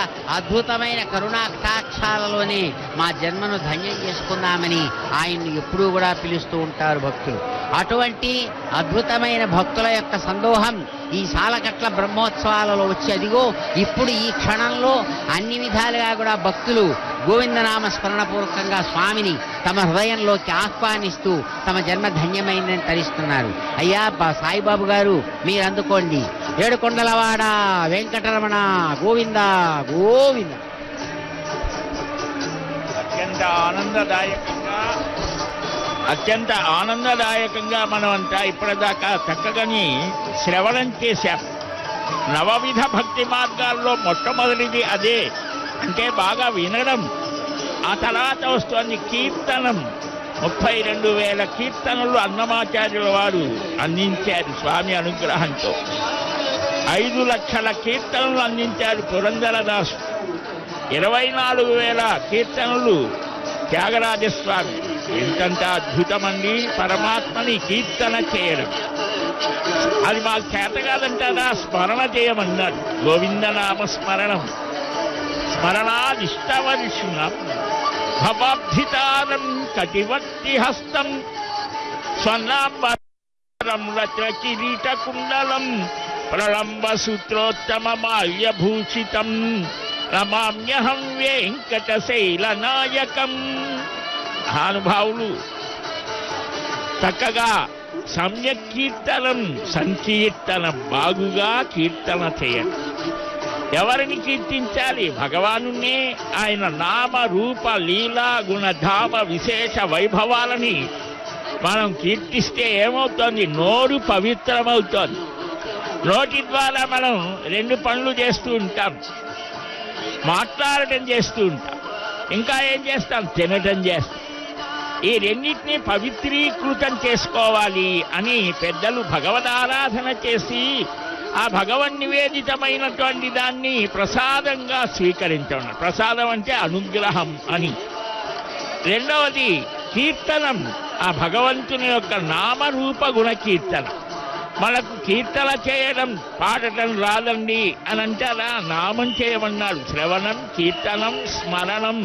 అద్భుతమైన కరుణాకటాక్షాలలోనే మా జన్మను ధన్యం చేసుకున్నామని ఆయన్ని ఎప్పుడూ కూడా పిలుస్తూ ఉంటారు భక్తులు. అటువంటి అద్భుతమైన భక్తుల యొక్క సందోహం ఈ సాలకట్ల బ్రహ్మోత్సవాలలో వచ్చి అదిగో ఇప్పుడు ఈ క్షణంలో అన్ని విధాలుగా కూడా భక్తులు గోవిందనామ స్మరణపూర్వకంగా స్వామిని తమ హృదయంలోకి ఆహ్వానిస్తూ తమ జన్మ ధన్యమైందని తరిస్తున్నారు. అయ్యా సాయిబాబు గారు మీరు అందుకోండి. ఏడుకొండలవాడ వెంకటరమణ గోవింద గోవింద. అత్యంత ఆనందదాయకంగా మనమంతా ఇప్పటిదాకా చక్కగాని శ్రవణం చేశాం. నవవిధ భక్తి మార్గాల్లో మొట్టమొదటిది అదే, అంటే బాగా వినడం. ఆ తర్వాత వస్తుంది కీర్తనం. 32,000 కీర్తనలు అన్నమాచార్యుల వారు అందించారు స్వామి అనుగ్రహంతో. 5 లక్షల కీర్తనలు అందించారు పురంధరదాసు. 24,000 కీర్తనలు త్యాగరాజస్వామి. ఎంతంత అద్భుతమండి పరమాత్మని కీర్తన చేయడం. అది మాకు చేత కాదంటారా, స్మరణ చేయమన్నారు. గోవిందనామ స్మరణం స్మరణాదిష్టవర్షుణం భవాబ్ధితారం కటివర్తి హస్తం స్వర్ణాంబరం రత్న కిరీట కుండలం ప్రళంబ సూత్రోత్తమమాల్యభూషితం రమామ్యహం వెంకటశైలనాయకం. మహానుభావులు చక్కగా సమ్యక్ కీర్తనం సంకీర్తనం బాగుగా కీర్తన చేయండి. ఎవరిని కీర్తించాలి? భగవానునే. ఆయన నామ రూప లీలా గుణధామ విశేష వైభవాలని మనం కీర్తిస్తే ఏమవుతోంది? నోరు పవిత్రమవుతోంది. నోటి ద్వారా మనం 2 పనులు చేస్తూ ఉంటాం. మాట్లాడటం చేస్తూ ఉంటాం, ఇంకా ఏం చేస్తాం? తినటం చేస్తాం. ఈ రెండింటినీ పవిత్రీకృతం చేసుకోవాలి అని పెద్దలు భగవదారాధన చేసి ఆ భగవన్ నివేదితమైనటువంటి దాన్ని ప్రసాదంగా స్వీకరించడం. ప్రసాదం అంటే అనుగ్రహం అని. రెండవది కీర్తనం, ఆ భగవంతుని యొక్క నామరూప గుణ కీర్తన. మనకు కీర్తన చేయడం పాడటం రాదండి అని అంటారా? నామం చేయమన్నాడు. శ్రవణం, కీర్తనం, స్మరణం,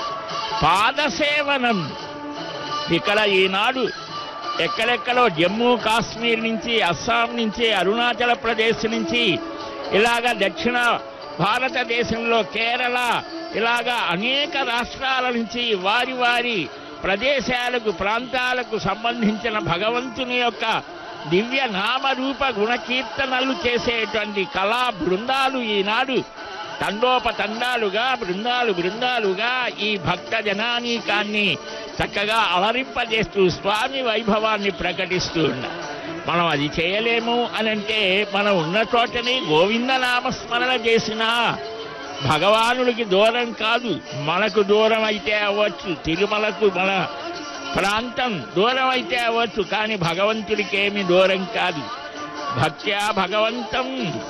పాదసేవనం. ఇక్కడ ఈనాడు ఎక్కడెక్కడో జమ్మూ కాశ్మీర్ నుంచి, అస్సాం నుంచి, అరుణాచల ప్రదేశ్ నుంచి, ఇలాగా దక్షిణ భారతదేశంలో కేరళ, ఇలాగా అనేక రాష్ట్రాల నుంచి వారి వారి ప్రదేశాలకు ప్రాంతాలకు సంబంధించిన భగవంతుని యొక్క దివ్య నామరూప గుణకీర్తనలు చేసేటువంటి కళా బృందాలు ఈనాడు తండోపతండాలుగా బృందాలుగా ఈ భక్త జనానీకాన్ని చక్కగా అలరింపజేస్తూ స్వామి వైభవాన్ని ప్రకటిస్తూ ఉన్నారు. మనం అది చేయలేము అనంటే మనం ఉన్న చోటని గోవిందనామస్మరణ చేసినా భగవానుడికి దూరం కాదు, మనకు దూరం అయితే అవ్వచ్చు, తిరుమలకు మన ప్రాంతం దూరం అయితే అవ్వచ్చు, కానీ భగవంతుడికి ఏమి దూరం కాదు. భక్త్యా భగవంతం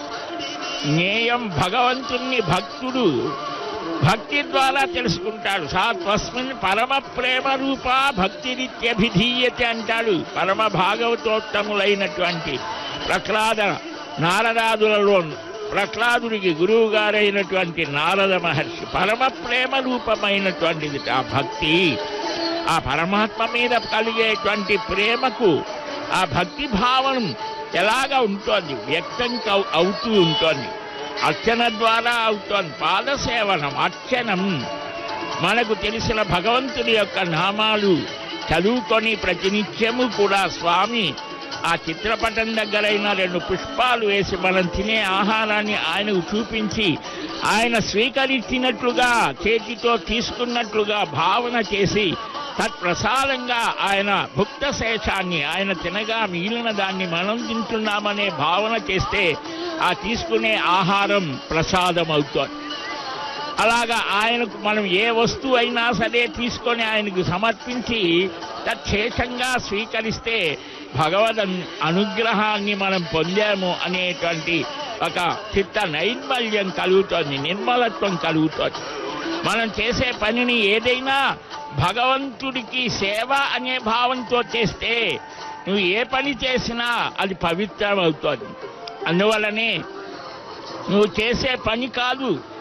జ్ఞేయం. భగవంతుణ్ణి భక్తుడు భక్తి ద్వారా తెలుసుకుంటాడు. సా తస్మిన్ పరమ ప్రేమ రూపా భక్తిరిత్యభిధీయతే అంటాడు పరమ భాగవతోత్తములైనటువంటి ప్రహ్లాద నారదాదులలో ప్రహ్లాదుడికి గురువు గారైనటువంటి నారద మహర్షి. పరమ ప్రేమ రూపమైనటువంటిది ఆ భక్తి. ఆ పరమాత్మ మీద కలిగేటువంటి ప్రేమకు ఆ భక్తి భావనం ఎలాగా ఉంటుంది? వ్యక్తం అవుతూ ఉంటుంది. అర్చన ద్వారా అవుతోంది. పాదసేవనం, అర్చనం. మనకు తెలిసిన భగవంతుడి యొక్క నామాలు చదువుకొని ప్రతినిత్యము కూడా స్వామి ఆ చిత్రపటం దగ్గరైన 2 పుష్పాలు వేసి మనం తినే ఆహారాన్ని ఆయనకు చూపించి ఆయన స్వీకరించినట్లుగా చేతితో తీసుకున్నట్లుగా భావన చేసి తత్ప్రసాదంగా ఆయన భుక్త శేషాన్ని ఆయన తినగా మిగిలిన దాన్ని మనం తింటున్నామనే భావన చేస్తే ఆ తీసుకునే ఆహారం ప్రసాదం అవుతుంది. అలాగా ఆయనకు మనం ఏ వస్తువు అయినా సరే తీసుకొని ఆయనకు సమర్పించి తచ్చేషంగా స్వీకరిస్తే భగవద్ అనుగ్రహాన్ని మనం పొందాము అనేటువంటి ఒక చిత్త నైర్మల్యం కలుగుతోంది, నిర్మలత్వం కలుగుతోంది. మనం చేసే పనిని ఏదైనా భగవంతుడికి సేవ అనే భావంతో చేస్తే నువ్వు ఏ పని చేసినా అది పవిత్రం అవుతుంది. అందువల్లనే నువ్వు చేసే పని కాదు,